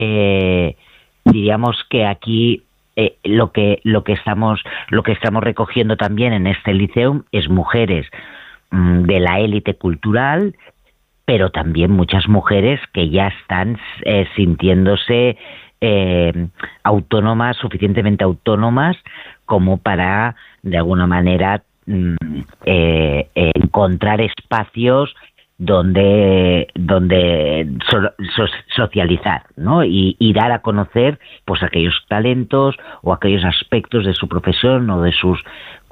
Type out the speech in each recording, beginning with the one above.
diríamos que aquí lo que estamos recogiendo también en este Liceum es mujeres de la élite cultural, pero también muchas mujeres que ya están sintiéndose autónomas, suficientemente autónomas como para, de alguna manera, encontrar espacios donde socializar, ¿no? Y dar a conocer pues aquellos talentos o aquellos aspectos de su profesión o de sus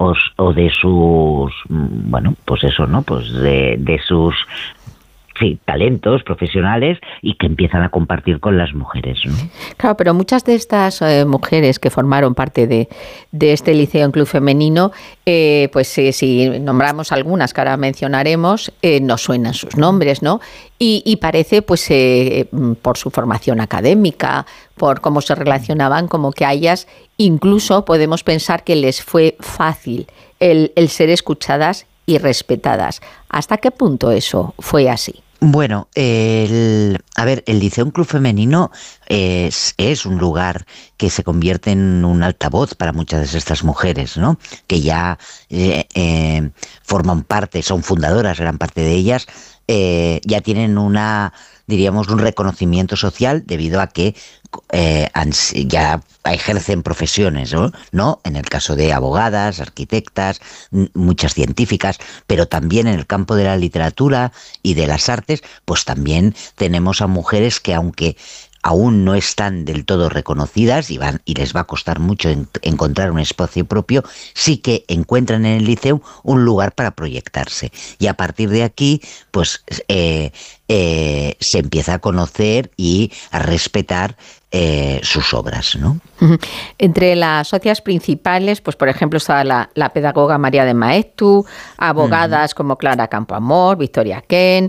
bueno, pues eso, ¿no? Pues de sus talentos profesionales y que empiezan a compartir con las mujeres, ¿no? Claro, pero muchas de estas mujeres que formaron parte de este Liceo en Club Femenino, pues si nombramos algunas que ahora mencionaremos, nos suenan sus nombres, ¿no? Y parece, pues, por su formación académica, por cómo se relacionaban, como que a ellas incluso podemos pensar que les fue fácil el ser escuchadas y respetadas. ¿Hasta qué punto eso fue así? Bueno, el Liceo Club Femenino es un lugar que se convierte en un altavoz para muchas de estas mujeres, ¿no? Que ya forman parte, son fundadoras, gran parte de ellas, ya tienen diríamos, un reconocimiento social debido a que ya ejercen profesiones, ¿no? En el caso de abogadas, arquitectas, muchas científicas, pero también en el campo de la literatura y de las artes, pues también tenemos a mujeres que, aunque aún no están del todo reconocidas y les va a costar mucho encontrar un espacio propio, sí que encuentran en el liceo un lugar para proyectarse. Y a partir de aquí, pues se empieza a conocer y a respetar sus obras, ¿no? Entre las socias principales, pues por ejemplo estaba la pedagoga María de Maeztu, abogadas como Clara Campoamor, Victoria Kent,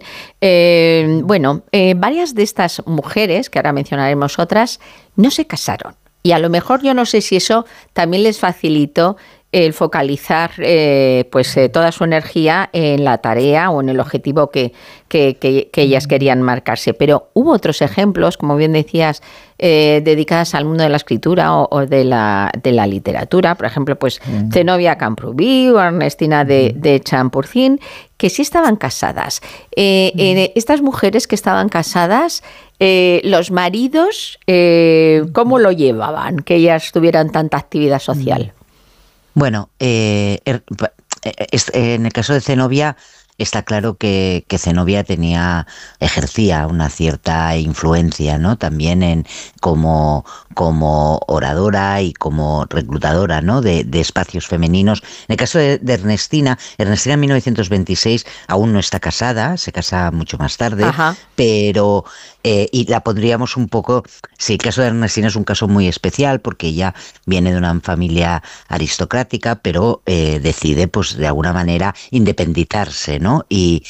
varias de estas mujeres, que ahora mencionaremos otras, no se casaron. Y a lo mejor yo no sé si eso también les facilitó el focalizar toda su energía en la tarea o en el objetivo que ellas querían marcarse. Pero hubo otros ejemplos, como bien decías, dedicadas al mundo de la escritura o de la literatura. Por ejemplo, pues Zenobia Camprubí o Ernestina de Champurcín, que sí estaban casadas. Estas mujeres que estaban casadas, los maridos, ¿cómo lo llevaban? Que ellas tuvieran tanta actividad social. Bueno, en el caso de Zenobia está claro que Zenobia ejercía una cierta influencia, ¿no? También como oradora y como reclutadora, ¿no? de espacios femeninos. En el caso de Ernestina en 1926 aún no está casada, se casa mucho más tarde. Ajá. Pero y la pondríamos un poco, sí, el caso de Ernestina es un caso muy especial porque ella viene de una familia aristocrática, pero decide, pues, de alguna manera independizarse, ¿no?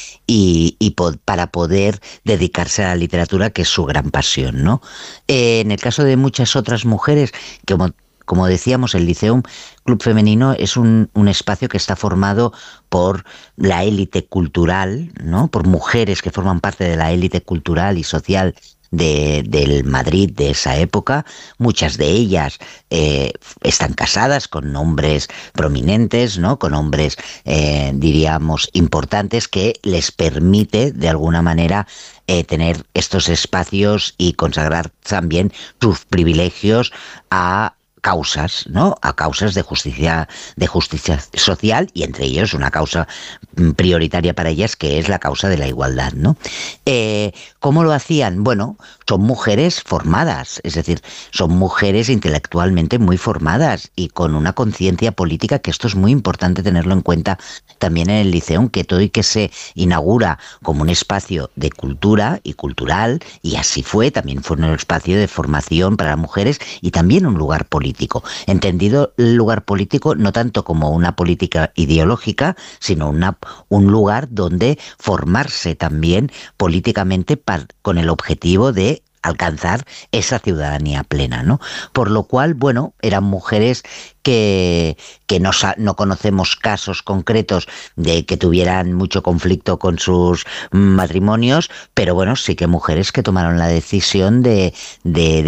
Para poder dedicarse a la literatura, que es su gran pasión, ¿no? En el caso de muchas otras mujeres, como decíamos, el Liceum Club Femenino es un espacio que está formado por la élite cultural, ¿no? Por mujeres que forman parte de la élite cultural y social del Madrid de esa época. Muchas de ellas están casadas con hombres prominentes, ¿no? Con hombres, diríamos, importantes, que les permite, de alguna manera, tener estos espacios y consagrar también sus privilegios a causas, ¿no? A causas de justicia social, y entre ellos una causa prioritaria para ellas, que es la causa de la igualdad, ¿no? ¿Cómo lo hacían? Bueno, son mujeres formadas, es decir, son mujeres intelectualmente muy formadas y con una conciencia política, que esto es muy importante tenerlo en cuenta también en el Liceum, que todo y que se inaugura como un espacio de cultura y cultural, y así fue, también fue un espacio de formación para las mujeres y también un lugar político. Entendido el lugar político no tanto como una política ideológica, sino un lugar donde formarse también políticamente con el objetivo de alcanzar esa ciudadanía plena, ¿no? Por lo cual, bueno, eran mujeres que no conocemos casos concretos de que tuvieran mucho conflicto con sus matrimonios, pero bueno, sí que mujeres que tomaron la decisión de